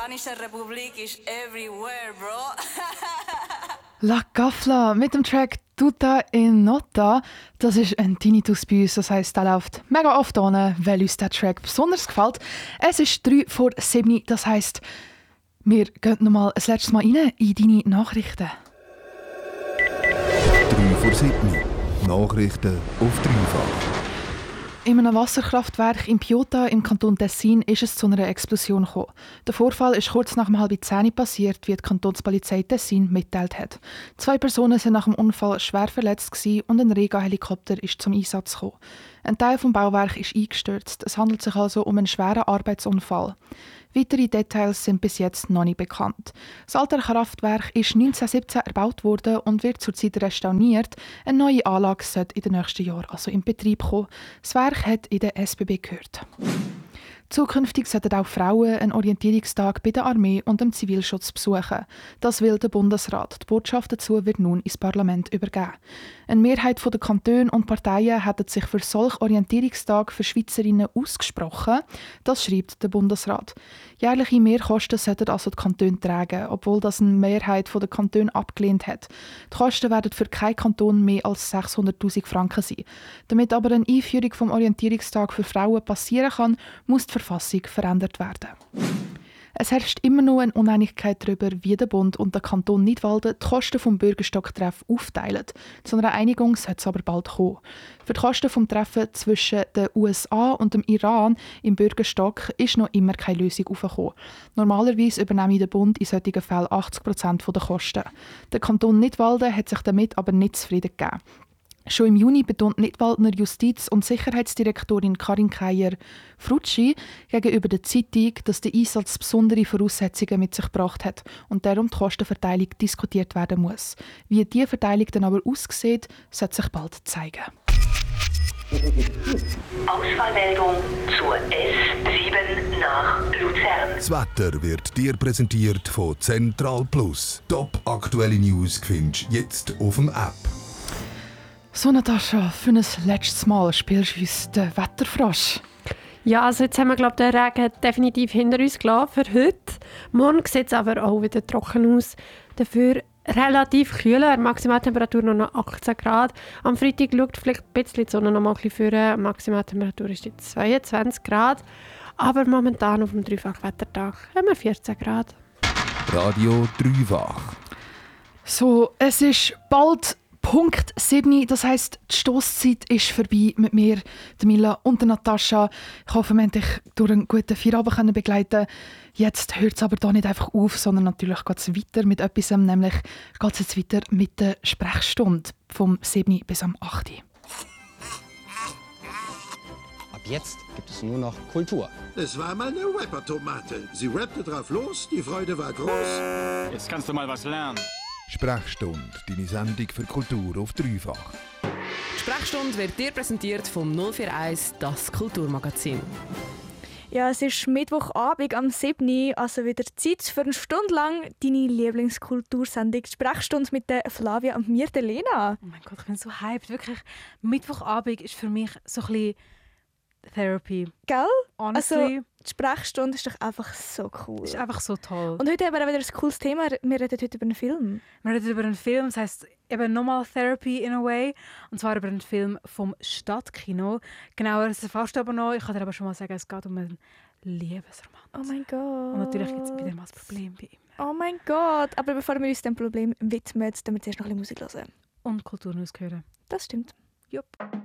Dominikanische Republik ist everywhere, bro. La Gafla mit dem Track «Tuta e Nota». Das ist ein Tinnitus bei uns, das heisst, der läuft mega oft an, weil uns der Track besonders gefällt. Es ist 6:03, das heisst, wir gehen nochmal ein letztes Mal rein in deine Nachrichten. 6:03. Nachrichten auf dreifach. In einem Wasserkraftwerk in Piota im Kanton Tessin ist es zu einer Explosion gekommen. Der Vorfall ist kurz nach 9:30 passiert, wie die Kantonspolizei Tessin mitteilt hat. 2 Personen sind nach dem Unfall schwer verletzt und ein Rega-Helikopter ist zum Einsatz gekommen. Ein Teil des Bauwerks ist eingestürzt. Es handelt sich also um einen schweren Arbeitsunfall. Weitere Details sind bis jetzt noch nicht bekannt. Das alte Kraftwerk ist 1917 erbaut worden und wird zurzeit restauriert. Eine neue Anlage sollte in den nächsten Jahren also in Betrieb kommen. Das Werk hat in der SBB gehört. Zukünftig sollten auch Frauen einen Orientierungstag bei der Armee und dem Zivilschutz besuchen. Das will der Bundesrat. Die Botschaft dazu wird nun ins Parlament übergeben. Eine Mehrheit der Kantone und Parteien hat sich für solch Orientierungstag für Schweizerinnen ausgesprochen. Das schreibt der Bundesrat. Jährliche Mehrkosten sollten also die Kantone tragen, obwohl das eine Mehrheit der Kantone abgelehnt hat. Die Kosten werden für keinen Kanton mehr als 600'000 Franken sein. Damit aber eine Einführung vom Orientierungstag für Frauen passieren kann, muss die Verfassung verändert werden. Es herrscht immer noch eine Uneinigkeit darüber, wie der Bund und der Kanton Nidwalden die Kosten des Bürgerstocktreff aufteilen. Zu einer Einigung soll es aber bald kommen. Für die Kosten des Treffens zwischen den USA und dem Iran im Bürgerstock ist noch immer keine Lösung aufgekommen. Normalerweise übernehme der Bund in solchen Fällen 80% der Kosten. Der Kanton Nidwalden hat sich damit aber nicht zufrieden gegeben. Schon im Juni betont Nidwaldner Justiz- und Sicherheitsdirektorin Karin Keier-Frutschi gegenüber der Zeitung, dass der Einsatz besondere Voraussetzungen mit sich gebracht hat und darum die Kostenverteilung diskutiert werden muss. Wie diese Verteilung dann aber aussieht, sollte sich bald zeigen. Ausfallmeldung zur S7 nach Luzern. Das Wetter wird dir präsentiert von Central Plus. Top aktuelle News findest du jetzt auf dem App. So, Natascha, für ein letztes Mal spielst du uns den Wetterfrosch. Ja, also jetzt haben wir, glaube ich, den Regen definitiv hinter uns gelassen für heute. Morgen sieht es aber auch wieder trocken aus. Dafür relativ kühler, Maximaltemperatur nur noch 18 Grad. Am Freitag schaut vielleicht ein bisschen die Sonne noch mal ein bisschen vor. Maximaltemperatur ist jetzt 22 Grad. Aber momentan auf dem Dreifachwettertag haben wir 14 Grad. Radio Dreifach. So, es ist bald Punkt 7, das heisst, die Stosszeit ist vorbei mit mir, der Mila und der Natascha. Ich hoffe, wir haben dich durch einen guten Feierabend begleiten. Jetzt hört es aber hier nicht einfach auf, sondern natürlich geht es weiter mit etwas, nämlich geht es jetzt weiter mit der Sprechstunde vom 7 bis am 8. Ab jetzt gibt es nur noch Kultur. Es war mal eine Rapper-Tomate. Sie rappte drauf los, die Freude war groß. Jetzt kannst du mal was lernen. Sprechstunde, deine Sendung für Kultur auf dreifach. Die Sprechstunde wird dir präsentiert vom 041, das Kulturmagazin. Ja, es ist Mittwochabend am 7. Also wieder Zeit für eine Stunde lang deine Lieblingskultursendung Sprechstunde mit der Flavia und mir, der Lena. Oh mein Gott, ich bin so hyped. Wirklich, Mittwochabend ist für mich so ein bisschen Therapy. Gell? Honestly. Also, die Sprechstunde ist doch einfach so cool. Ist einfach so toll. Und heute haben wir auch wieder ein cooles Thema. Wir reden heute über einen Film. Wir reden über einen Film, das heisst eben nochmal Therapy in a way. Und zwar über einen Film vom Stadtkino. Genauer, es erfährst du aber noch. Ich kann dir aber schon mal sagen, es geht um einen Liebesroman. Oh mein Gott. Und natürlich gibt es wieder mal das Problem bei ihm. Oh mein Gott. Aber bevor wir uns dem Problem widmen, müssen wir zuerst noch ein bisschen Musik hören. Und Kulturnews hören. Das stimmt. Jupp.